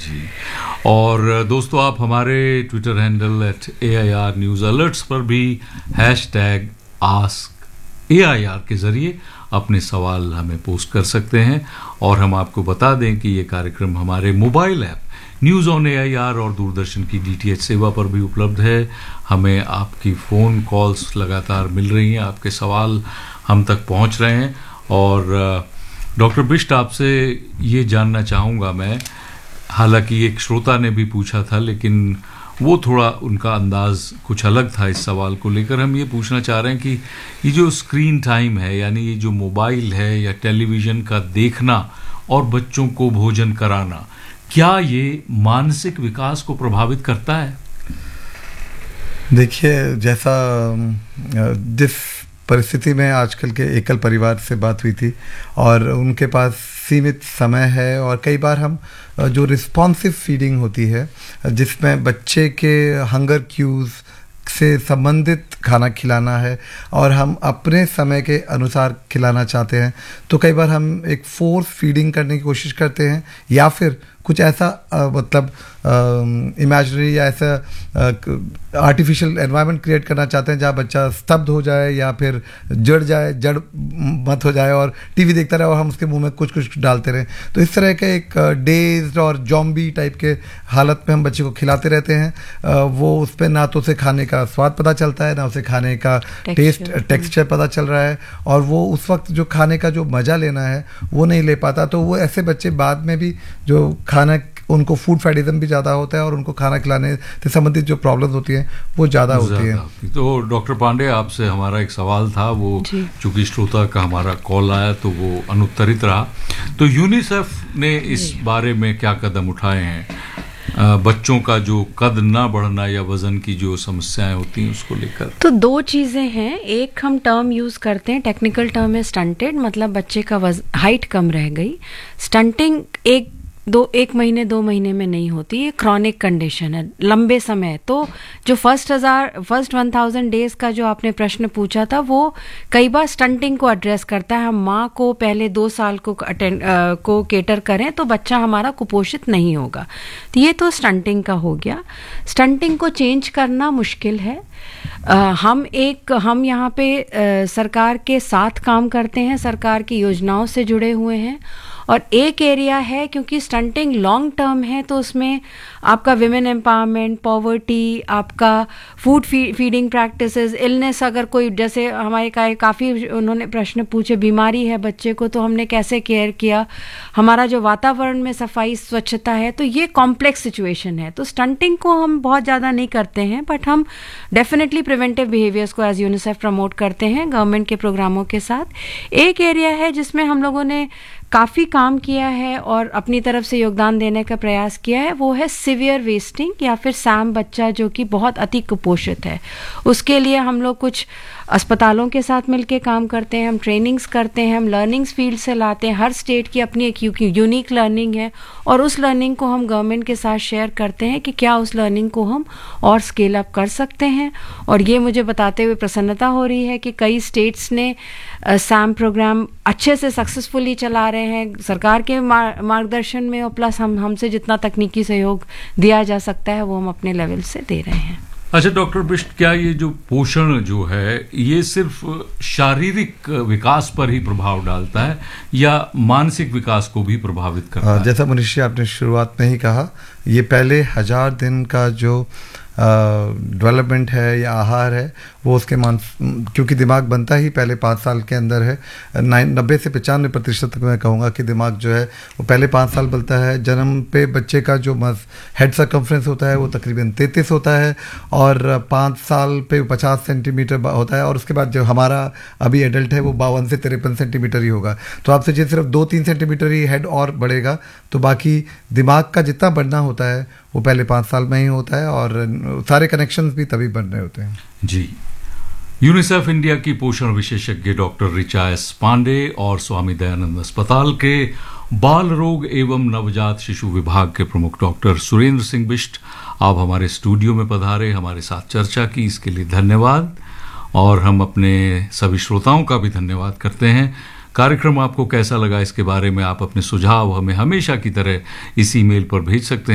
जी। और दोस्तों, आप हमारे Twitter handle @AIR news alerts पर भी #AskAIR के ज़रिए अपने सवाल हमें पोस्ट कर सकते हैं। और हम आपको बता दें कि ये कार्यक्रम हमारे mobile app news on AIR और दूरदर्शन की DTH सेवा पर भी उपलब्ध है। हमें आपकी फ़ोन कॉल्स लगातार मिल रही हैं, आपके सवाल हम तक पहुंच रहे हैं। और डॉक्टर बिष्ट, आपसे ये जानना चाहूँगा मैं, हालांकि एक श्रोता ने भी पूछा था लेकिन वो थोड़ा उनका अंदाज कुछ अलग था इस सवाल को लेकर। हम ये पूछना चाह रहे हैं कि ये जो स्क्रीन टाइम है, यानी ये जो मोबाइल है या टेलीविज़न का देखना और बच्चों को भोजन कराना, क्या ये मानसिक विकास को प्रभावित करता है? देखिए, जैसा जिस परिस्थिति में आजकल के एकल परिवार से बात हुई थी और उनके पास सीमित समय है, और कई बार हम जो रिस्पॉन्सिव फीडिंग होती है जिसमें बच्चे के हंगर क्यूज़ से संबंधित खाना खिलाना है और हम अपने समय के अनुसार खिलाना चाहते हैं, तो कई बार हम एक फोर्स फीडिंग करने की कोशिश करते हैं या फिर कुछ ऐसा मतलब इमेजिनरी या ऐसा आर्टिफिशियल एनवायरनमेंट क्रिएट करना चाहते हैं जहाँ बच्चा स्तब्ध हो जाए या फिर जड़ मत हो जाए और टीवी देखता रहे और हम उसके मुंह में कुछ कुछ डालते रहें। तो इस तरह के एक डेज्ड और जॉम्बी टाइप के हालत में हम बच्चे को खिलाते रहते हैं। वो उस पर ना तो उसे खाने का स्वाद पता चलता है, ना उसे खाने का टेक्सचर पता चल रहा है, और वो उस वक्त जो खाने का जो मज़ा लेना है वो नहीं ले पाता। तो वो ऐसे बच्चे बाद में भी जो खाना, उनको फूड फैटिज्म भी ज़्यादा होता है और उनको खाना खिलाने से संबंधित जो प्रॉब्लम्स होती हैं वो ज़्यादा होती हैं। तो डॉक्टर पांडे, आपसे हमारा एक सवाल था, वो चूंकि श्रोता का हमारा कॉल आया तो वो अनुत्तरित रहा। तो यूनिसेफ ने इस बारे में क्या कदम उठाए हैं, बच्चों का जो कद ना बढ़ना या वजन की जो समस्याएं होती हैं उसको लेकर? तो दो चीज़ें हैं। एक हम टर्म यूज़ करते हैं, टेक्निकल टर्म है स्टंटेड, मतलब बच्चे का हाइट कम रह गई। स्टंटिंग एक महीने 2 महीने में नहीं होती, ये क्रॉनिक कंडीशन है, लंबे समय। तो जो फर्स्ट 1000 डेज का जो आपने प्रश्न पूछा था वो कई बार स्टंटिंग को एड्रेस करता है। हम माँ को पहले 2 साल को केटर करें तो बच्चा हमारा कुपोषित नहीं होगा। तो ये तो स्टंटिंग का हो गया। स्टंटिंग को चेंज करना मुश्किल है। हम यहाँ पे सरकार के साथ काम करते हैं, सरकार की योजनाओं से जुड़े हुए हैं। और एक एरिया है, क्योंकि स्टंटिंग लॉन्ग टर्म है तो उसमें आपका विमेन एम्पावरमेंट, पॉवर्टी, आपका फूड फीडिंग प्रैक्टिसेस, इलनेस, अगर कोई, जैसे हमारे काफ़ी उन्होंने प्रश्न पूछे, बीमारी है बच्चे को तो हमने कैसे केयर किया, हमारा जो वातावरण में सफाई स्वच्छता है, तो ये कॉम्प्लेक्स सिचुएशन है। तो स्टंटिंग को हम बहुत ज़्यादा नहीं करते हैं, बट हम डेफिनेटली प्रिवेंटिव बिहेवियर्स को एज यूनिसेफ प्रमोट करते हैं गवर्नमेंट के प्रोग्रामों के साथ। एक एरिया है जिसमें हम लोगों ने काफ़ी काम किया है और अपनी तरफ से योगदान देने का प्रयास किया है, वो है सीवियर वेस्टिंग या फिर सैम बच्चा जो कि बहुत अति कुपोषित है। उसके लिए हम लोग कुछ अस्पतालों के साथ मिलके काम करते हैं, हम ट्रेनिंग्स करते हैं, हम लर्निंग्स फील्ड से लाते हैं। हर स्टेट की अपनी एक यूनिक लर्निंग है और उस लर्निंग को हम गवर्नमेंट के साथ शेयर करते हैं कि क्या उस लर्निंग को हम और स्केल अप कर सकते हैं। और ये मुझे बताते हुए प्रसन्नता हो रही है कि कई स्टेट्स ने सैम प्रोग्राम अच्छे से सक्सेसफुली चला रहे हैं सरकार के मार्गदर्शन में, और प्लस हमसे जितना तकनीकी सहयोग दिया जा सकता है वो हम अपने लेवल से दे रहे हैं। अच्छा डॉक्टर बिष्ट, क्या ये जो पोषण जो है ये सिर्फ शारीरिक विकास पर ही प्रभाव डालता है या मानसिक विकास को भी प्रभावित करता है? जैसा मनीषी आपने शुरुआत में ही कहा, ये पहले 1000 दिन का जो डेवलपमेंट है या आहार है वो उसके क्योंकि दिमाग बनता ही पहले 5 साल के अंदर है। 90 से 95% तक मैं कहूँगा कि दिमाग जो है वो पहले 5 साल बनता है। जन्म पे बच्चे का जो हेड सर्कमफ्रेंस होता है वो तकरीबन 33 होता है और 5 साल पे 50 सेंटीमीटर होता है, और उसके बाद जो हमारा अभी एडल्ट है वो 52 से 53 सेंटीमीटर ही होगा। तो आप सोचिए सिर्फ 2-3 सेंटीमीटर ही हेड और बढ़ेगा, तो बाकी दिमाग का जितना बढ़ना होता है वो पहले 5 साल में ही होता है और सारे कनेक्शंस भी तभी बन रहे होते हैं। जी। यूनिसेफ इंडिया की पोषण विशेषज्ञ डॉक्टर ऋचा एस पांडे और स्वामी दयानंद अस्पताल के बाल रोग एवं नवजात शिशु विभाग के प्रमुख डॉक्टर सुरेंद्र सिंह बिष्ट आप हमारे स्टूडियो में पधारे, हमारे साथ चर्चा की, इसके लिए धन्यवाद। और हम अपने सभी श्रोताओं का भी धन्यवाद करते हैं। कार्यक्रम आपको कैसा लगा इसके बारे में आप अपने सुझाव हमें हमेशा की तरह इस ईमेल पर भेज सकते हैं।